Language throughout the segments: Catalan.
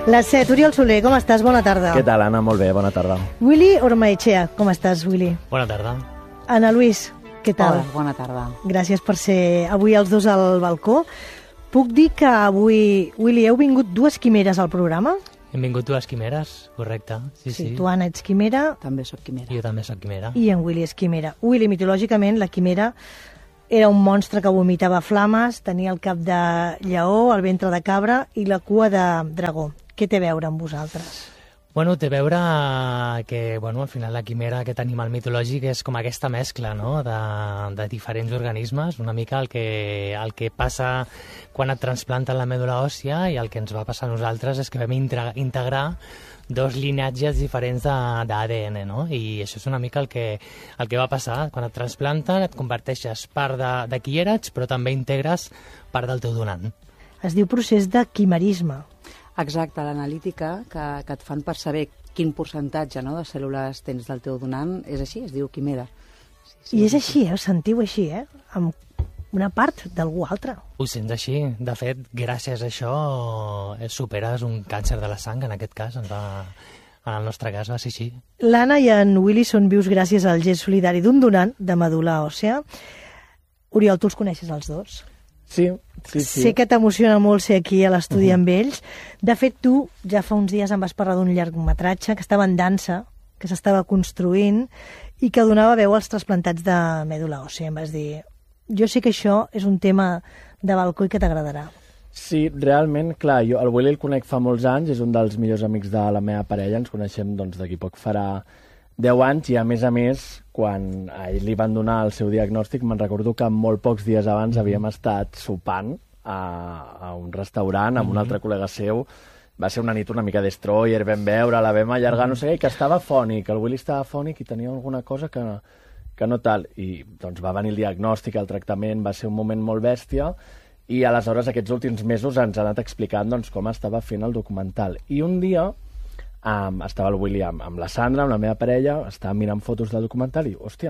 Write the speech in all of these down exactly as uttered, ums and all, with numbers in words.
Les set, Oriol Soler, com estàs? Bona tarda. Què tal, Anna? Molt bé, bona tarda. Willy Ormaechea, com estàs, Willy? Bona tarda. Ana Luis, què tal? Hola, bona tarda. Gràcies per ser avui els dos al balcó. Puc dir que avui, Willy, heu vingut dues quimeres al programa? Hem vingut dues quimeres, correcte. Sí, sí. Sí, tu, Anna, ets quimera. També sóc quimera. Jo també sóc quimera. I en Willy és quimera. Willy, mitològicament, la quimera era un monstre que vomitava flames, tenia el cap de lleó, el ventre de cabra i la cua de dragó. Què té a veure amb vosaltres? Bueno, té a veure que, bueno, al final la quimera, aquest animal mitològic, és com aquesta mescla, no?, de, de diferents organismes, una mica el que, el que passa quan et transplanten la mèdula òssia, i el que ens va passar a nosaltres és que vam integrar dos llinatges diferents d'A D N, no? I això és una mica el que, el que va passar. Quan et transplanten et converteixes part de, de qui eres, però també integres part del teu donant. Es diu procés de quimerisme. Exacte, l'analítica que, que et fan per saber quin percentatge, no, de cèl·lules tens del teu donant és així, es diu quimera. Sí, sí, I és així, eh? Ho sentiu així, eh? Amb una part d'algú altre. Ho sents així. De fet, gràcies a això superes un càncer de la sang, en aquest cas. Ens va, en el nostre cas va ser així. L'Anna i en Willy són vius gràcies al gest solidari d'un donant de medul·la òssea. Oriol, tu els coneixes els dos? Sí, sí, sí. Sé que t'emociona molt ser aquí a l'estudi uh-huh. amb ells. De fet, tu ja fa uns dies em vas parlar d'un llargmetratge que estava en dansa, que s'estava construint i que donava veu als trasplantats de mèdula òssea. Em vas dir, jo sé que això és un tema de balcó i que t'agradarà. Sí, realment, clar, jo el Willy el conec fa molts anys, és un dels millors amics de la meva parella, ens coneixem doncs, d'aquí poc farà deu anys, i a més a més, quan a ell li van donar el seu diagnòstic, me'n recordo que molt pocs dies abans mm-hmm. havíem estat sopant a, a un restaurant amb mm-hmm. un altre col·lega seu. Va ser una nit una mica destroyer, vam veure, la vam allargar, mm-hmm. no sé què, i que estava fònic, el Willy estava fònic i tenia alguna cosa que, que no tal. I doncs va venir el diagnòstic, el tractament, va ser un moment molt bèstia, i aleshores aquests últims mesos ens ha anat explicant doncs, com estava fent el documental. I un dia Um, estava el Willy amb, amb la Sandra, amb la meva parella, estava mirant fotos del documental i, hòstia,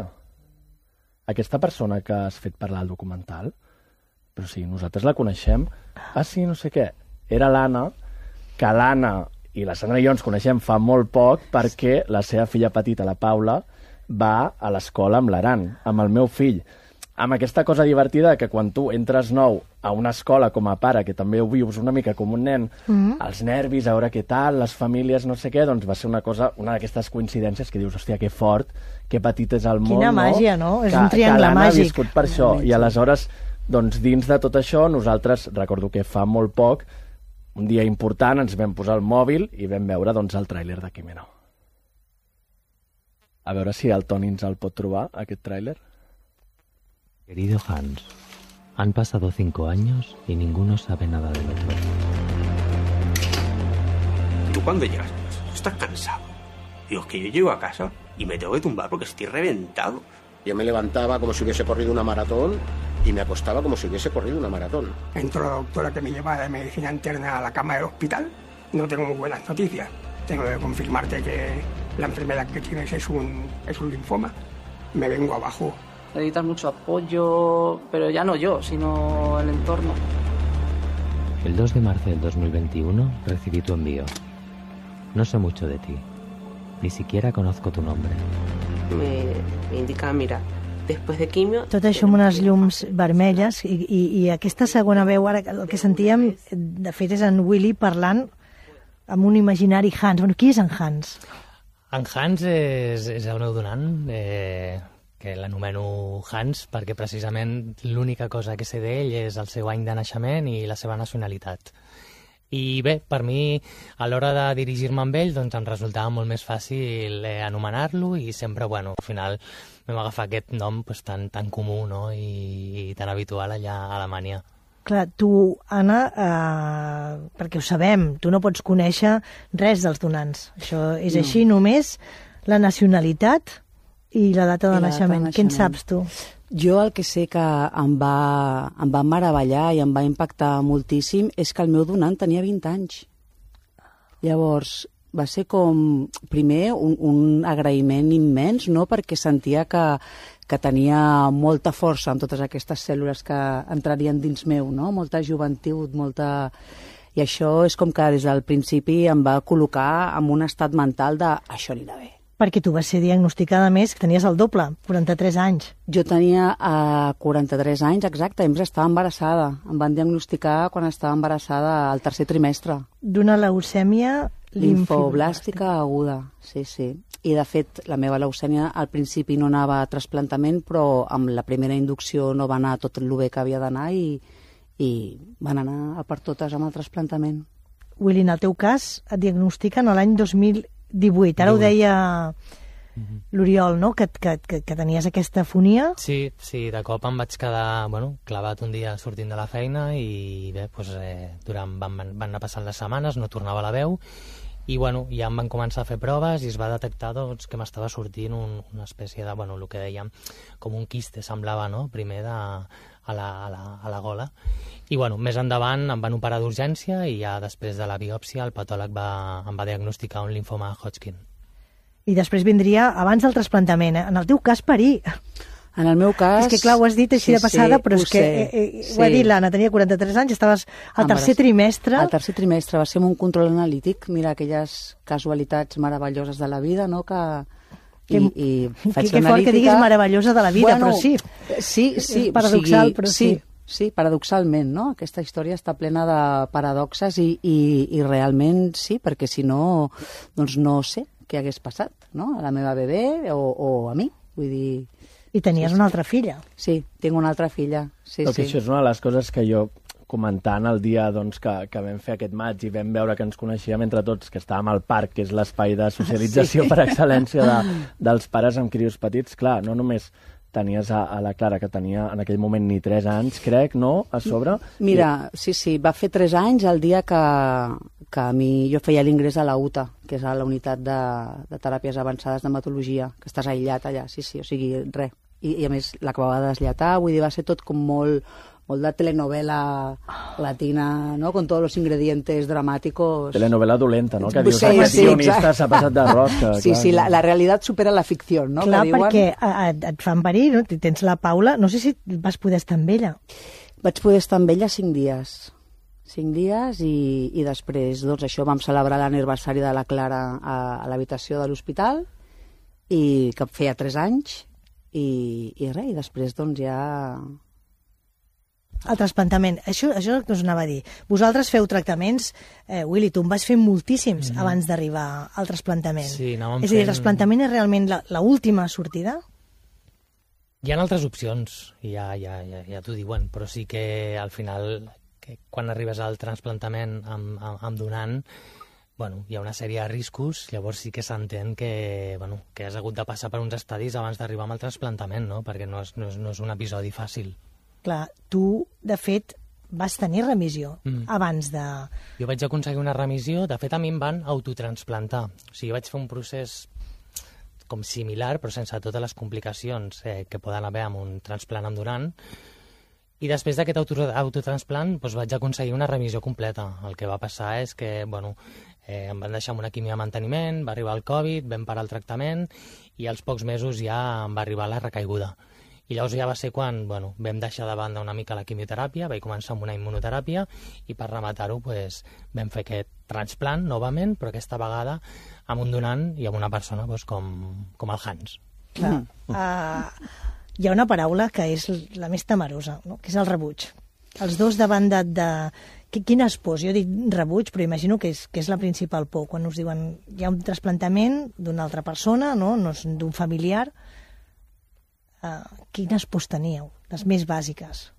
aquesta persona que has fet parlar al documental, però sí, nosaltres la coneixem. Ah, sí, no sé què. Era l'Anna, que l'Anna i la Sandra i jo ens coneixem fa molt poc perquè la seva filla petita, la Paula, va a l'escola amb l'Aran, amb el meu fill. Amb aquesta cosa divertida que quan tu entres nou a una escola com a pare, que també ho vius una mica com un nen, mm-hmm. els nervis, a veure què tal, les famílies, no sé què, doncs va ser una cosa, una d'aquestes coincidències que dius, hòstia, que fort, que petit és el món, Quina no? màgia, no? És que, un triangle que l'Anna màgic. ha viscut per això, i aleshores, doncs dins de tot això, nosaltres, recordo que fa molt poc, un dia important, ens vam posar el mòbil i vam veure, doncs, el tràiler de Quimera. A veure si el Toni ens el pot trobar, aquest tràiler. Querido Hans, han pasado cinco años y ninguno sabe nada del otro. ¿Tú cuándo llegas? ¿Estás cansado? Digo, es que yo llego a casa y me tengo que tumbar porque estoy reventado. Yo me levantaba como si hubiese corrido una maratón y me acostaba como si hubiese corrido una maratón. Entró la doctora que me lleva de medicina interna a la cama del hospital. No tengo muy buenas noticias. Tengo que confirmarte que la enfermedad que tienes es un, es un linfoma. Me vengo abajo. Necesitas mucho apoyo, pero ya no yo, sino el entorno. El dos de marzo del dos mil veintiuno recibí tu envío. No sé mucho de ti. Ni siquiera conozco tu nombre. Me, me indica, mira, després de quimio... Tot això amb unes llums vermelles i, i, i aquesta segona veu, ara el que sentíem, de fet, és en Willy parlant amb un imaginari Hans. Bueno, qui és en Hans? En Hans és, és el meu donant, eh, que l'anomeno Hans perquè precisament l'única cosa que sé d'ell és el seu any de naixement i la seva nacionalitat. I bé, per mi, a l'hora de dirigir-me amb ell, doncs em resultava molt més fàcil eh, anomenar-lo i sempre, bueno, al final vam agafar aquest nom pues, tan, tan comú, no?, i, i tan habitual allà a Alemanya. Clar, tu, Anna, eh, perquè ho sabem, tu no pots conèixer res dels donants. Això és no. així, només la nacionalitat i la data de, naixement. de naixement. Què en saps tu? Jo el que sé que em va, em va meravellar i em va impactar moltíssim és que el meu donant tenia vint anys. Llavors, va ser com, primer, un, un agraïment immens, no?, perquè sentia que, que tenia molta força amb totes aquestes cèl·lules que entrarien dins meu, no?, molta joventut, molta... I això és com que des del principi em va col·locar en un estat mental de això anirà bé. Perquè tu vas ser diagnosticada més, que tenies el doble, quaranta-tres anys. Jo tenia uh, quaranta-tres anys, exacte, i estava embarassada. Em van diagnosticar quan estava embarassada al tercer trimestre. D'una leucèmia limfoblàstica aguda, sí, sí. I, de fet, la meva leucèmia al principi no anava a trasplantament, però amb la primera inducció no va anar tot el bé que havia d'anar i, i van anar a per totes amb el trasplantament. Willy, en el teu cas et diagnostiquen l'any dos mil divuit. Ara ho deia l'Oriol, no?, que, que, que, que tenies aquesta afonia. Sí, sí, de cop em vaig quedar, bueno, clavat un dia sortint de la feina i bé, doncs, eh, durant, van, van anar passant les setmanes, no tornava la veu i bueno, ja em van començar a fer proves i es va detectar doncs, que m'estava sortint un, una espècie de, bueno, el que dèiem, com un quiste, semblava, no?, primer de, a, la, a, la, a la gola. I bueno, més endavant em van operar d'urgència i ja després de la biòpsia el patòleg va, em va diagnosticar un linfoma Hodgkin. I després vindria abans del trasplantament, eh? En el teu cas parir. En el meu cas... És que clar, ho has dit així sí, de passada, sí, però és que eh, eh, sí. Ho ha dit l'Anna, tenia quaranta-tres anys, estaves al tercer trimestre. Al tercer trimestre, va ser un control analític, mira aquelles casualitats meravelloses de la vida, no?, que... Que, I, i faig que, que fort que diguis meravellosa de la vida, bueno, però sí. Sí, sí. És paradoxal, o sigui, però sí. sí. Sí, paradoxalment, no? Aquesta història està plena de paradoxes i, i, i realment sí, perquè si no, doncs no sé què hagués passat, no?, a la meva bebè o, o a mi, vull dir... I tenies sí, una altra filla. Sí, tinc una altra filla, sí, Però sí. Això és una de les coses que jo, comentant el dia doncs, que, que vam fer aquest maig i vam veure que ens coneixíem entre tots, que estàvem al parc, que és l'espai de socialització sí. per excel·lència de, dels pares amb crios petits, clar, no només... tenies a, a la Clara, que tenia en aquell moment ni tres anys, crec, no?, a sobre. Mira, sí, sí, va fer tres anys el dia que, que a mi jo feia l'ingrés a la U T A, que és a la unitat de, de teràpies avançades d'hematologia, que estàs aïllat allà, sí, sí, o sigui, res. I, i a més l'acabava de deslletar, vull dir, va ser tot com molt, molt de telenovela latina, ¿no?, con todos los ingredientes dramáticos. Telenovela dolenta, no?, que dius, sí, aquest sí, guionista s'ha passat de rosca. Sí, clar, sí, la, la realitat supera la ficció, no?, clar, que diuen. perquè et, et fan parir, no?, tens la Paula, no sé si vas poder estar amb ella. Vaig poder estar amb ella cinc dies. Cinc dies i, i després, doncs això, vam celebrar l'aniversari de la Clara a, a l'habitació de l'hospital, i que feia tres anys, i, i res, i després, doncs, ja... El trasplantament, això, això que us anava a dir. Vosaltres feu tractaments, eh, Willy, tu en vas fer moltíssims mm. abans d'arribar al trasplantament. Sí, anàvem és a dir, el fent... trasplantament és realment l'última sortida? Hi ha altres opcions, i ja, ja, ja, ja t'ho diuen, però sí que al final, que quan arribes al trasplantament amb, amb, amb donant, bueno, hi ha una sèrie de riscos, llavors sí que s'entén que, bueno, que has hagut de passar per uns estadis abans d'arribar al trasplantament, no?, perquè no és, no és, no és un episodi fàcil. Clar, tu, de fet, vas tenir remissió mm. abans de... Jo vaig aconseguir una remissió, de fet a mi em van autotransplantar, o sigui, vaig fer un procés com similar, però sense totes les complicacions eh, que poden haver amb un transplant amb donant, i després d'aquest auto, autotransplant doncs vaig aconseguir una remissió completa. El que va passar és que, bueno, eh, em van deixar amb una quimio de manteniment, va arribar el Covid, vam parar el tractament, i als pocs mesos ja em va arribar la recaiguda. I llavors ja va ser quan, bueno, vam deixar de banda una mica la quimioteràpia, vaig començar amb una immunoteràpia i per rematar-ho pues, vam fer aquest transplant novament, però aquesta vegada amb un donant i amb una persona pues, com, com el Hans. Clar. Uh, hi ha una paraula que és la més temerosa, no?, que és el rebuig. Els dos davant de... de... Quines pors? Jo dic rebuig, però imagino que és, que és la principal por. Quan us diuen hi ha un trasplantament d'una altra persona, no, no és d'un familiar... Uh, quines pors teníeu, les més bàsiques?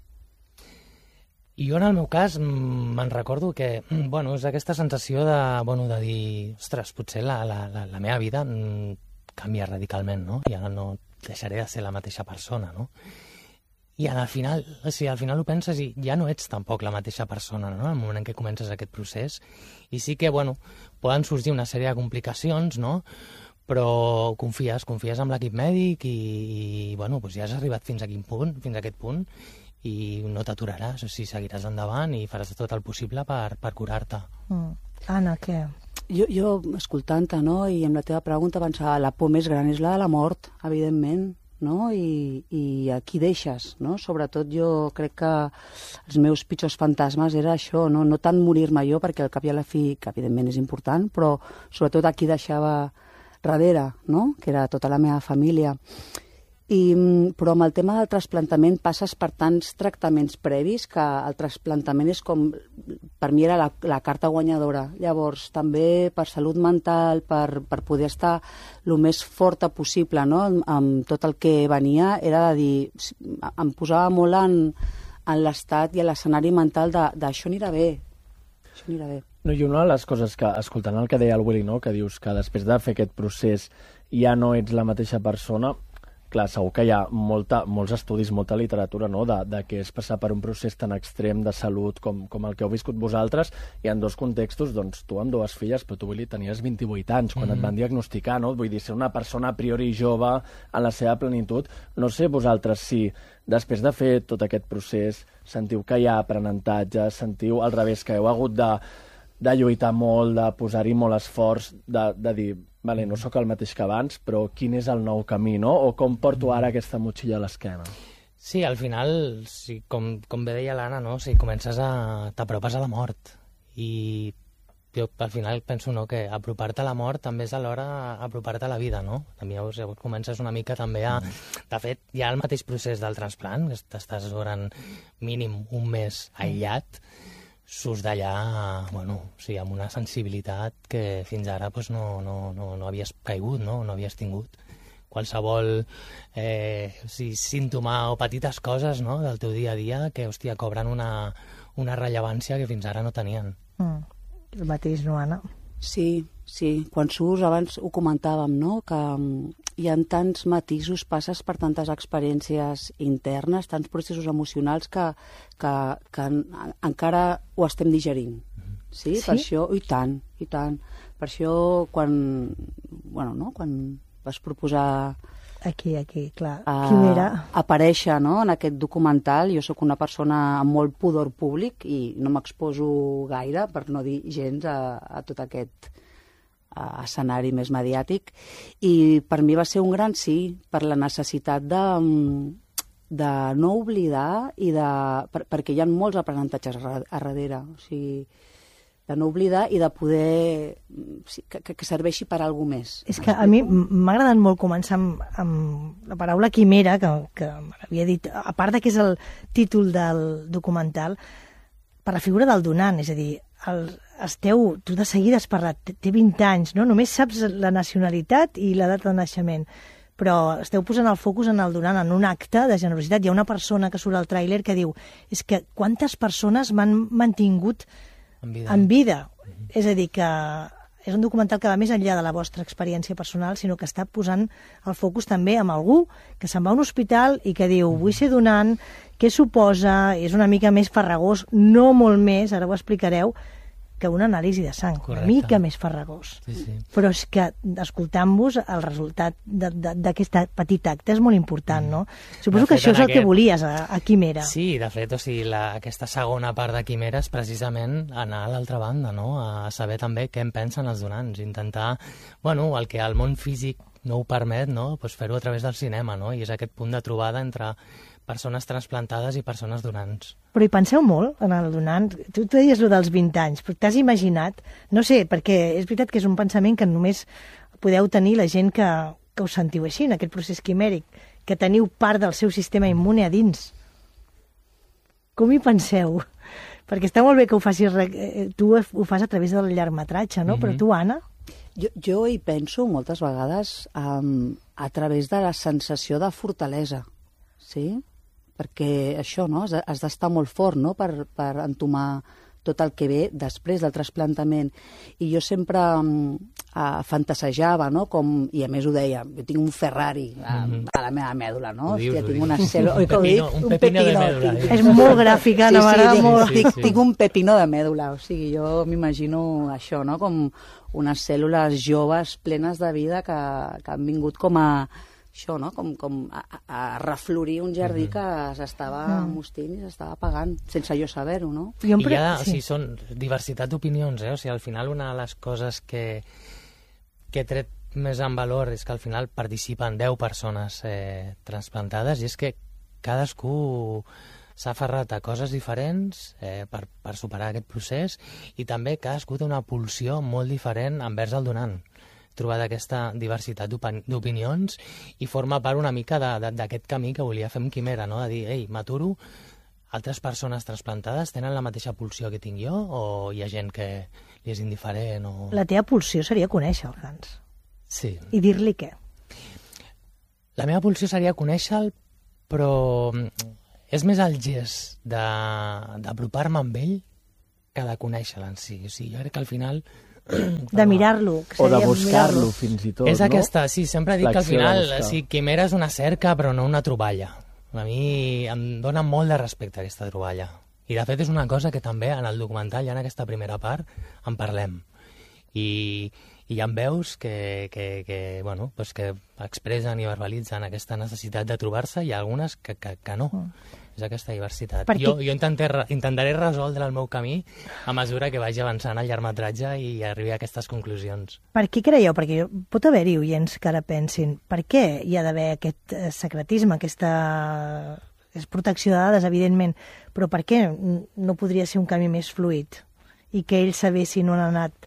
I jo, en el meu cas, me'n recordo que, bueno, és aquesta sensació de, bueno, de dir, ostres, potser la, la, la, la meva vida canvia radicalment, no? Ja no deixaré de ser la mateixa persona, no? I al final, o sigui, al final ho penses i ja no ets tampoc la mateixa persona, no?, en el moment en què comences aquest procés. I sí que, bueno, poden sorgir una sèrie de complicacions, no?, però confies, confies en l'equip mèdic i, i bueno, doncs ja has arribat fins a quin punt, fins a aquest punt, i no t'aturaràs, o sigui, seguiràs endavant i faràs tot el possible per, per curar-te. Mm. Anna, què? Jo, jo escoltant-te, no?, i amb la teva pregunta pensava, la por més gran és la de la mort, evidentment. no? I, i a qui deixes, no? Sobretot jo crec que els meus pitjors fantasmes era això, no, no tant morir-me jo, perquè al cap i a la fi, que evidentment és important, però sobretot a qui deixava darrere, no? Que era tota la meva família. I, però amb el tema del trasplantament passes per tants tractaments previs que el trasplantament és com, per mi era la, la carta guanyadora. Llavors, també per salut mental, per, per poder estar el més forta possible, no? amb, amb tot el que venia, era de dir, em posava molt en, en l'estat i a l'escenari mental de, de això anirà bé, això anirà bé. No, i una de les coses que, escoltant el que deia el Willy, no? Que dius que després de fer aquest procés ja no ets la mateixa persona. Clar, segur que hi ha molta, molts estudis, molta literatura, no?, de, de què és passar per un procés tan extrem de salut com, com el que heu viscut vosaltres, i en dos contextos, doncs, tu amb dues filles, però tu, Willy, tenies vint-i-vuit anys quan mm-hmm. et van diagnosticar, no? Vull dir, ser una persona a priori jove en la seva plenitud. No sé vosaltres si, després de fer tot aquest procés, sentiu que hi ha aprenentatge, sentiu al revés, que heu hagut de, de lluitar molt, de posar-hi molt esforç, de, de dir... Vale, no sóc el mateix que abans, però quin és el nou camí, no? O com porto ara aquesta motxilla a l'esquena? Sí, al final, sí, com, com bé deia l'Anna, no? Si comences a... t'apropes a la mort. I jo al final penso, no?, que apropar-te a la mort també és alhora apropar-te a la vida, no? També llavors, llavors comences una mica també a... De fet, hi ha el mateix procés del trasplant, que estàs durant mínim un mes aïllat, surts d'allà, bueno, sí, amb una sensibilitat que fins ara pues, no, no, no, no havies caigut, no? No havies tingut. Qualsevol eh, sí, símptoma o petites coses, no?, del teu dia a dia que, hòstia, cobren una, una rellevància que fins ara no tenien. Mm. El mateix, no, Anna? Sí, sí. Quan surts, abans ho comentàvem, no?, que hi ha tants matisos, passes per tantes experiències internes, tants processos emocionals que, que, que encara ho estem digerint. Sí? Sí? Per això, i tant, i tant. Per això, quan, bueno, no? Quan vas proposar... Aquí, aquí, clar. A, Quimera. Aparèixer, no?, en aquest documental. Jo sóc una persona amb molt pudor públic i no m'exposo gaire, per no dir gens, a, a tot aquest escenari més mediàtic, i per mi va ser un gran sí, per la necessitat de, de no oblidar i de... Per, perquè hi ha molts aprenentatges a, a darrere, o sigui, de no oblidar i de poder... que, que serveixi per a alguna més. És que a mi m'ha agradat molt començar amb, amb la paraula quimera, que, que m'havia dit, a part de que és el títol del documental, per la figura del donant, és a dir, el, esteu, tu de seguida has parlat, té vint anys, no? Només saps la nacionalitat i la data de naixement, però esteu posant el focus en el donant, en un acte de generositat. Hi ha una persona que surt al tràiler que diu, és que quantes persones m'han mantingut en vida. En vida. Mm-hmm. És a dir, que és un documental que va més enllà de la vostra experiència personal, sinó que està posant el focus també amb algú que se'n va a un hospital i que diu, vull ser donant, què suposa, és una mica més farragós, no molt més, ara ho explicareu, que una anàlisi de sang, correcte, una mica més farragós. Sí, sí. Però és que, escoltant-vos, el resultat d'aquest petit acte és molt important, no? Suposo que això és el que volies a, a Quimera. Sí, de fet, o sigui, la, aquesta segona part de Quimera és precisament anar a l'altra banda, no?, a saber també què en pensen els donants, intentar, bueno, el que el món físic no ho permet, no?, pues fer-ho a través del cinema, no?, i és aquest punt de trobada entre persones trasplantades i persones donants. Però hi penseu molt en el donant? Tu, tu deies allò dels vint anys, però t'has imaginat? No sé, perquè és veritat que és un pensament que només podeu tenir la gent que, que us sentiu així, en aquest procés quimèric, que teniu part del seu sistema immune a dins. Com hi penseu? Perquè està molt bé que ho facis, tu ho fas a través del llargmetratge, no? Mm-hmm. Però tu, Anna? Jo, jo hi penso moltes vegades um, a través de la sensació de fortalesa, sí? Perquè això, no?, has d'estar molt fort, no?, per, per entomar tot el que ve després del trasplantament. I jo sempre uh, fantasejava, no?, com, i a més ho deia, jo tinc un Ferrari a, a la meva mèdula, no? Ho dius, Hòstia, ho tinc una dius. cèl·lula... Un pepino, un pepino, un pepino de mèdula. Tinc... És molt gràfica, sí, no m'agrada sí, molt. Sí, sí. Tinc un pepino de mèdula, o sigui, jo m'imagino això, no?, com unes cèl·lules joves plenes de vida que, que han vingut com a... això, no?, com, com a, a reflorir un jardí que s'estava mm. mostint i s'estava apagant, sense jo saber-ho, no? I ja, o sigui, són diversitat d'opinions, eh? O sigui, al final una de les coses que, que he tret més en valor és que al final participen deu persones eh, transplantades, i és que cadascú s'ha aferrat a coses diferents eh, per, per superar aquest procés, i també cadascú té una pulsió molt diferent envers el donant. He trobat aquesta diversitat d'opinions i forma part una mica d'aquest camí que volia fer amb Quimera, no? De dir, ei, m'aturo, altres persones trasplantades tenen la mateixa pulsió que tinc jo, o hi ha gent que li és indiferent? O... La teva pulsió seria conèixer el Hans. Sí. I dir-li què? La meva pulsió seria conèixer-lo, però és més el gest d'apropar-me amb ell que de conèixer-lo en si. O sigui, jo crec que al final... De mirar-lo. O de buscar-lo, fins i tot, és no? Aquesta, sí, sempre dic que al final sí, Quimera és una cerca però no una troballa. A mi em dona molt de respecte aquesta troballa. I de fet és una cosa que també en el documental, ja en aquesta primera part, en parlem. I, i hi ha veus que, que, que, bueno, pues que expressen i verbalitzen aquesta necessitat de trobar-se, i algunes que, que, que no. Mm. És aquesta diversitat. Perquè... Jo, jo intentaré, intentaré resoldre el meu camí a mesura que vagi avançant el llargmetratge i arribi a aquestes conclusions. Per què creieu? Perquè pot haver-hi oients que ara pensin, per què hi ha d'haver aquest secretisme, aquesta és protecció de dades, evidentment, però per què no podria ser un camí més fluid i que ells sabessin on ha anat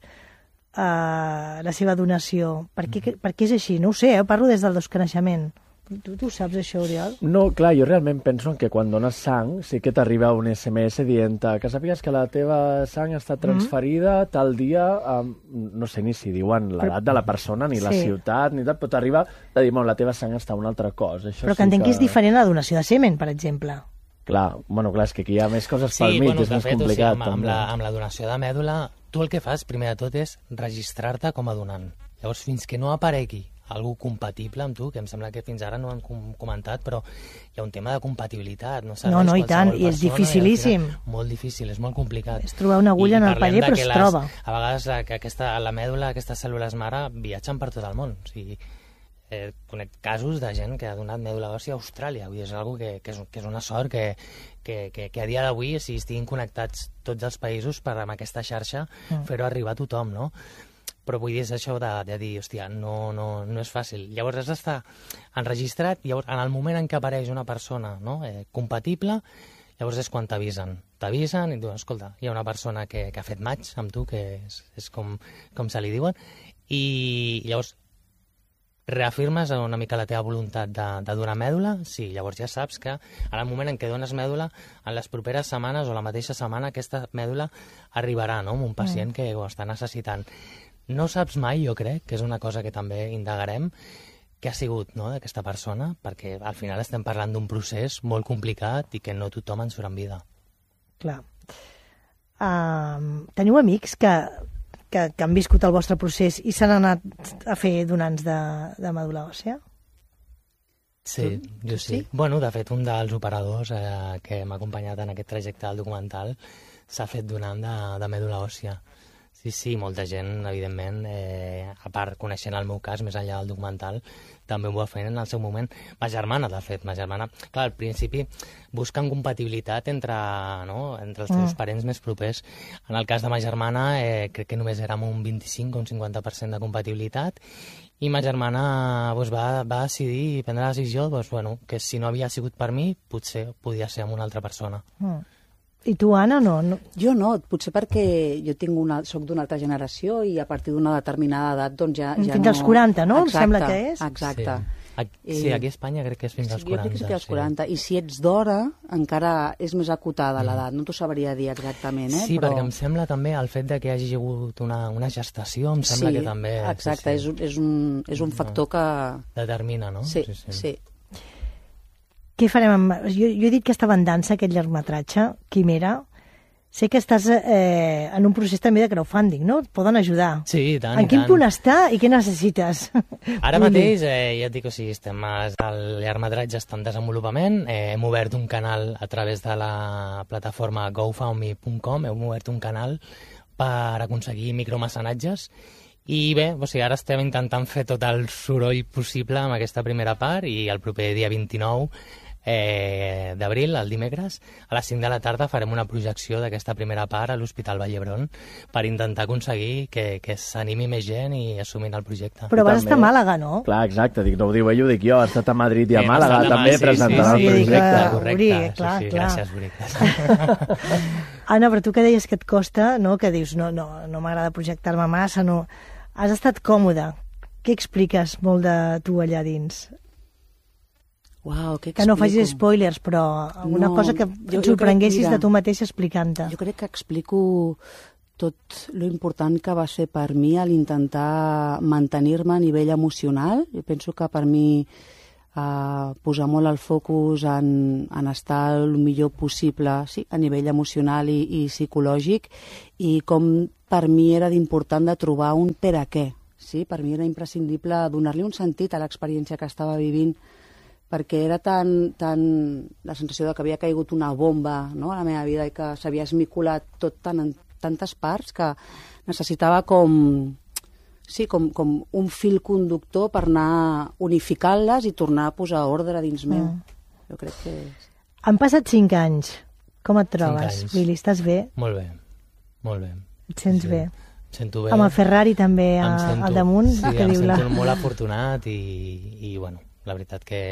uh, la seva donació? Per què, mm. per què és així? No ho sé, eh? Parlo des del desconeixement. Tu, tu saps això, Oriol? No, clar, jo realment penso que quan dones sang sí que t'arriba un esse eme esse dient que sàpigues que la teva sang està transferida mm -hmm. tal dia, um, no sé ni si diuen l'edat de la persona, ni sí. la ciutat, ni tal, però t'arriba de dir, bueno, la teva sang està a una altra cosa. Això però que sí entenc que... que és diferent a la donació de semen, per exemple. Clar, bueno, clar, és que aquí hi ha més coses sí, pel mig, bueno, és més fet, complicat. O sigui, amb, amb, la, amb la donació de mèdula, tu el que fas, primer de tot, és registrar-te com a donant. Llavors, fins que no aparegui algú compatible amb tu, que em sembla que fins ara no han com comentat, però hi ha un tema de compatibilitat. No, no, no i tant, i és dificilíssim. I molt difícil, és molt complicat. És trobar una agulla I en el paller, però es les, troba. A vegades que aquesta, la mèdula, aquestes cèl·lules mare, viatgen per tot el món. O sigui, eh, conec casos de gent que ha donat mèdula òssia a Austràlia. Vull dir, és una que, que, és, que és una sort que, que, que, que a dia d'avui, si estiguin connectats tots els països per amb aquesta xarxa, mm. fer-ho arribar a tothom, no? Però vull dir, és això de, de dir, hòstia, no, no, no és fàcil. Llavors has d'estar enregistrat, llavors en el moment en què apareix una persona, no, eh, compatible, llavors és quan t'avisen. T'avisen i diuen, escolta, hi ha una persona que, que ha fet match amb tu, que és, és com, com se li diuen, i llavors reafirmes una mica la teva voluntat de, de donar mèdula, sí, llavors ja saps que en el moment en què dones mèdula, en les properes setmanes o la mateixa setmana, aquesta mèdula arribarà, no?, amb un pacient mm. que ho està necessitant. No saps mai, jo crec, que és una cosa que també indagarem, què ha sigut, no?, d'aquesta persona, perquè al final estem parlant d'un procés molt complicat i que no tothom en surt en vida. Clar. Uh, teniu amics que, que, que han viscut el vostre procés i s'han anat a fer donants de, de medul·la òssia? Sí, tu, jo sí. sí. Bueno, de fet, un dels operadors eh, que m'ha acompanyat en aquest trajecte del documental s'ha fet donant de, de medul·la òssia. Sí, sí, molta gent, evidentment, eh, a part, coneixent el meu cas, més enllà del documental, també ho va fer en el seu moment. Ma germana, de fet, ma germana... Clar, al principi busquen compatibilitat entre, no?, entre els teus mm. parents més propers. En el cas de ma germana, eh, crec que només érem un vint-i-cinc o un cinquanta per cent de compatibilitat, i ma germana doncs, va, va decidir prendre la decisió doncs, bueno, que si no havia sigut per mi, potser podia ser amb una altra persona. Mm. I tu, Anna, no? no? Jo no, potser perquè jo tinc una, soc d'una altra generació i a partir d'una determinada edat doncs ja, ja fins no... als quaranta, no? Exacte, em sembla que és. Exacte. Sí. Aquí, sí, aquí a Espanya crec que és fins als sí, quaranta. Jo crec que és fins als quaranta. Sí. I si ets d'hora, encara és més acotada mm. l'edat. No t'ho sabria dir exactament, eh? Sí, però... perquè em sembla també el fet de que hagi hagut una, una gestació, em sembla sí, que també... Exacte, sí, sí. És, és, un, és un factor que... Determina, no? Sí, sí. sí. sí. Què farem amb... Jo, jo he dit que estava en dansa, aquest llargmetratge, Quimera. Sé que estàs eh, en un procés també de crowdfunding, no? Et poden ajudar. Sí, i tant, En i quin tant. punt està i què necessites? Ara mateix, eh, ja et dic, o sigui, estem el llargmetratge està en desenvolupament, eh, hem obert un canal a través de la plataforma go found me punt com, hem obert un canal per aconseguir micromecenatges, i bé, o sigui, ara estem intentant fer tot el soroll possible amb aquesta primera part, i el proper dia vint-i-nou eh, d'abril, el dimecres, a les cinc de la tarda farem una projecció d'aquesta primera part a l'Hospital Vall d'Hebron per intentar aconseguir que, que s'animi més gent i assumin el projecte. Però vas estar a Màlaga, no? Clar, exacte, dic, no ho diu ell, ho dic jo, has estat a Madrid i a Hem Màlaga, estat a també Madrid, presentant sí, sí, el sí, projecte. Correcte, Uri, clar, sí, sí, clar. gràcies, Uri. Anna, però tu que deies que et costa, no? Que dius, no, no, no m'agrada projectar-me massa, no. Has estat còmode. Què expliques molt de tu allà dins? Uau, què Que no facis explico? spoilers, però alguna No, cosa que jo- et jo sorprenguessis crec- mira, de tu mateix explicant-te. Jo crec que explico tot lo important que va ser per mi a l'intentar mantenir-me a nivell emocional. Jo penso que per mi eh, posar molt el focus en, en estar el millor possible, sí, a nivell emocional i, i psicològic, i com per mi era d'important de trobar un per a què. Sí? Per mi era imprescindible donar-li un sentit a l'experiència que estava vivint, perquè era tan, tan la sensació de que havia caigut una bomba, no?, a la meva vida i que s'havia esmicolat tot tan en tantes parts que necessitava com, sí, com, com un fil conductor per anar unificant-les i tornar a posar ordre dins meu. Mm. Jo crec que... Han passat cinc anys. Com et trobes, anys. Willy? Estàs bé? Molt bé, molt bé. Et sents Sí. bé? Em sento bé. Amb el Ferrari també a, Em sento- al damunt? Sí, que em diu sento la... molt afortunat i, i, bueno, la veritat que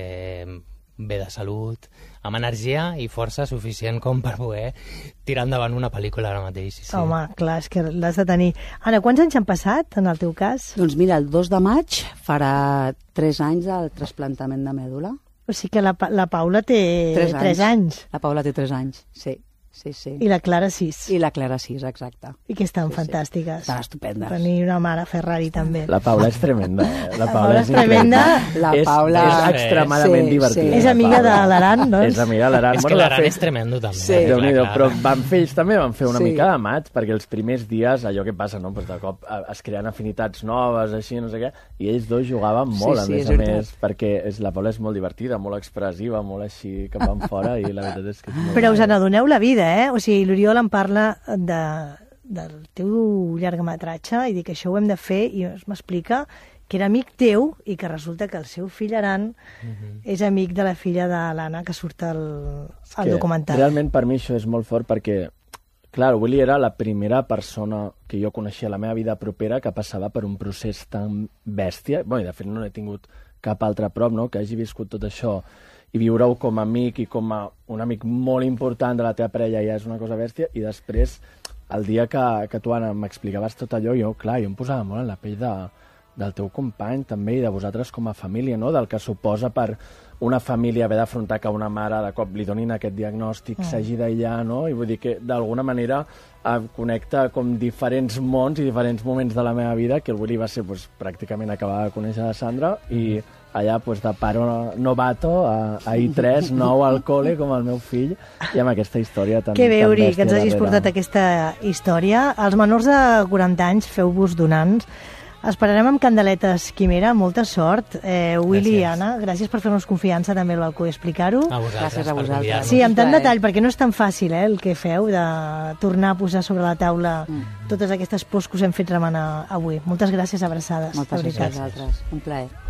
bé de salut, amb energia i força suficient com per poder tirar endavant una pel·lícula ara mateix. Sí, sí. Home, clar, és que l'has de tenir. Anna, quants anys han passat, en el teu cas? Doncs mira, el dos de maig farà tres anys del trasplantament de mèdula. O sigui que la, Pa- la Paula té Tres anys. tres anys. La Paula té tres anys, sí. Sí, sí. I la Clara sis. I la Clara sis, exacte. I que estan Sí, sí. fantàstiques. Estan estupendes. Tenir una mare Ferrari també. La Paula és tremenda, eh? La Paula Paula és és tremenda. increïble. La És- Paula- És extremadament Sí, divertida. sí. És la amiga de Paula. l'Aran, doncs? És amiga de l'Aran. És Bueno, que de l'Aran fet- és tremendo també. Sí. eh, Déu-n'hi-do, clar, però clar. van fer, ells també van fer una Sí. mica de maig, perquè els primers dies, allò que passa, no? Pues de cop eh, es creen afinitats noves, així, no sé què, i ells dos jugaven molt, Sí, a sí, més és a veritat. més, perquè és, la Paula és molt divertida, molt expressiva, molt així cap enfora, i la veritat és que és molt Però us maca. n'adoneu la vida, eh? O sigui, l'Oriol em parla de, del teu llargmetratge i dic que això ho hem de fer i m'explica que era amic teu i que resulta que el seu fill Aran Mhm. és amic de la filla de l'Anna que surt al, al que documental. Realment per mi això és molt fort perquè, clar, Willy era la primera persona que jo coneixia a la meva vida propera que passava per un procés tan bèstia. Bé, de fet no n'he tingut cap altre a prop, no?, que hagi viscut tot això i viure-ho com a amic i com a un amic molt important de la teva parella ja és una cosa bèstia, i després el dia que, que tu, Anna, m'explicaves tot allò, jo, clar, jo em posava molt en la pell de, del teu company també i de vosaltres com a família, no?, del que suposa per una família haver d'afrontar que una mare de cop li donin aquest diagnòstic, s'hagi d'aïllar, no? I vull dir que d'alguna manera eh, connecta com diferents mons i diferents moments de la meva vida, que el Willy va ser pues, pràcticament acabar de conèixer la Sandra i allà pues, de paro novato a, a I tres, nou al col·le com el meu fill, i amb aquesta història tan, Que bé, tan Uri, bèstia que ens hagis darrere. portat aquesta història. Els menors de quaranta anys, feu-vos donants. Esperarem amb candeletes Quimera, molta sort. Eh, Willy i Gràcies. Anna, gràcies per fer-nos confiança també al balcó i explicar-ho. A vosaltres, Gràcies a per vosaltres. convidar-nos. Sí, amb tant Plaer. detall, perquè no és tan fàcil eh, el que feu de tornar a posar sobre la taula totes aquestes pors que us hem fet remenar avui. Moltes gràcies, abraçades. Moltes de veritat. gràcies a vosaltres. Un plaer.